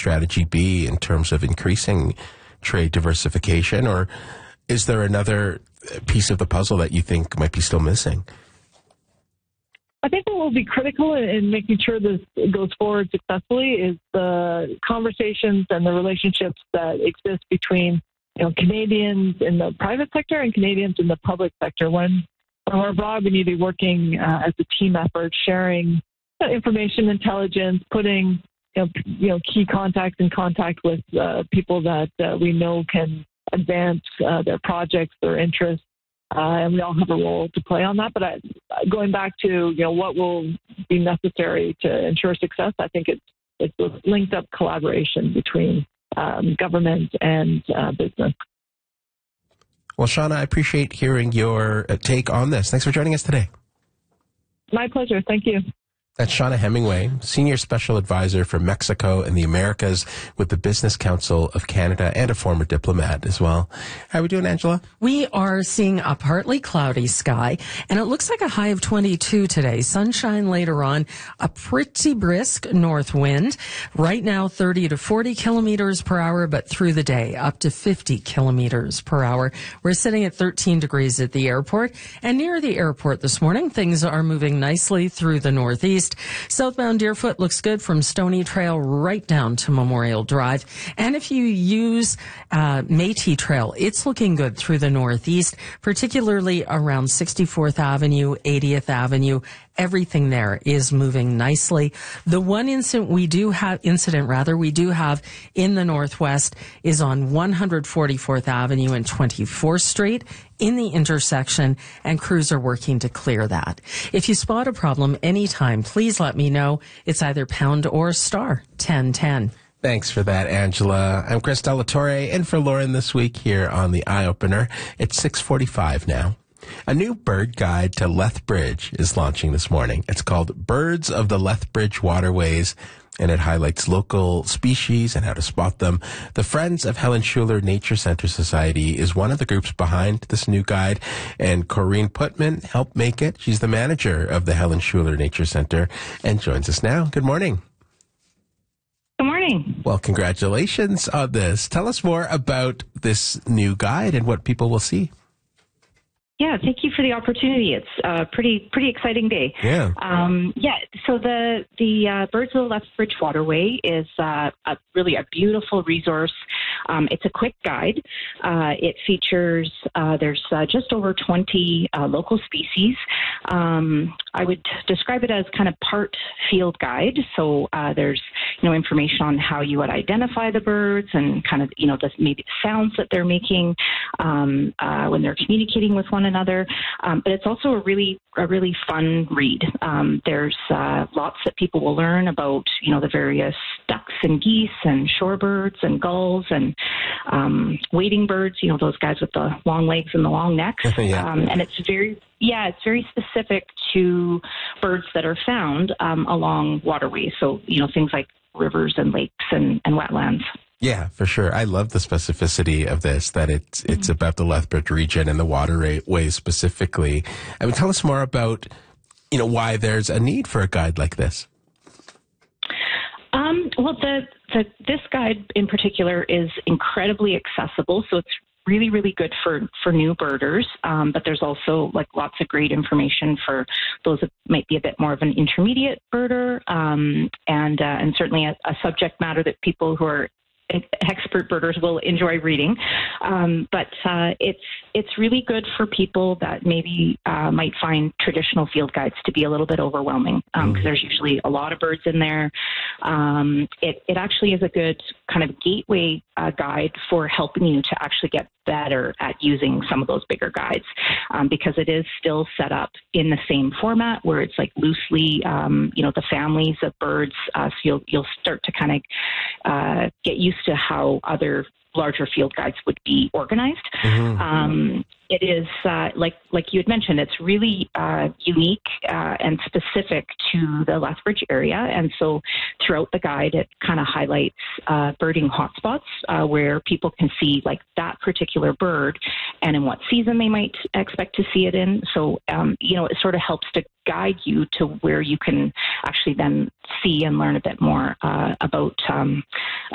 strategy be in terms of increasing trade diversification, or is there another piece of the puzzle that you think might be still missing? I think what will be critical in making sure this goes forward successfully is the conversations and the relationships that exist between Canadians in the private sector and Canadians in the public sector. When we're abroad, we need to be working as a team effort, sharing information, intelligence, putting key contacts in contact with people that we know can advance their projects, their interests, and we all have a role to play on that. But going back to what will be necessary to ensure success, I think it's a linked up collaboration between government and business. Well, Shauna, I appreciate hearing your take on this. Thanks for joining us today. My pleasure. Thank you. That's Shauna Hemingway, Senior Special Advisor for Mexico and the Americas with the Business Council of Canada, and a former diplomat as well. How are we doing, Angela? We are seeing a partly cloudy sky, and it looks like a high of 22 today. Sunshine later on, a pretty brisk north wind. Right now, 30 to 40 kilometers per hour, but through the day, up to 50 kilometers per hour. We're sitting at 13 degrees at the airport, and near the airport this morning, things are moving nicely through the northeast. Southbound Deerfoot looks good from Stony Trail right down to Memorial Drive. And if you use Métis Trail, it's looking good through the northeast, particularly around 64th Avenue, 80th Avenue. Everything there is moving nicely. The one incident we do have in the northwest is on 144th Avenue and 24th Street in the intersection, and crews are working to clear that. If you spot a problem anytime, please let me know. It's either pound or star 1010. Thanks for that, Angela. I'm Chris Delatorre, in for Lauren this week here on the Eye Opener. It's 6:45 now. A new bird guide to Lethbridge is launching this morning. It's called Birds of the Lethbridge Waterways, and it highlights local species and how to spot them. The Friends of Helen Schuler Nature Center Society is one of the groups behind this new guide, and Corrine Putman helped make it. She's the manager of the Helen Schuler Nature Center and joins us now. Good morning. Good morning. Well, congratulations on this. Tell us more about this new guide and what people will see. Yeah, thank you for the opportunity. It's a pretty exciting day. Yeah. So the Birds of the Lethbridge Waterway is really a beautiful resource. It's a quick guide. It features there's just over 20 local species. I would describe it as kind of part field guide. So there's information on how you would identify the birds and kind of maybe the sounds that they're making when they're communicating with one another. But it's also a really fun read. There's lots that people will learn about the various ducks and geese and shorebirds and gulls and wading birds. Those guys with the long legs and the long necks. Yeah. And it's very specific to birds that are found along waterways. So things like rivers and lakes and wetlands. Yeah, for sure. I love the specificity of this, that it's about the Lethbridge region and the waterways specifically. I mean, tell us more about, why there's a need for a guide like this. Well, this guide in particular is incredibly accessible, so it's really good for new birders, but there's also lots of great information for those that might be a bit more of an intermediate birder, and certainly a subject matter that people who are expert birders will enjoy reading. But it's really good for people that maybe might find traditional field guides to be a little bit overwhelming because there's usually a lot of birds in there. It actually is a good kind of gateway guide for helping you to actually get better at using some of those bigger guides because it is still set up in the same format where it's loosely, the families of birds. So you'll start to kind of get used to how other larger field guides would be organized. It is, like you had mentioned, it's really unique and specific to the Lethbridge area. And so throughout the guide, it kind of highlights birding hotspots where people can see that particular bird and in what season they might expect to see it in. So, it sort of helps to guide you to where you can actually then see and learn a bit more about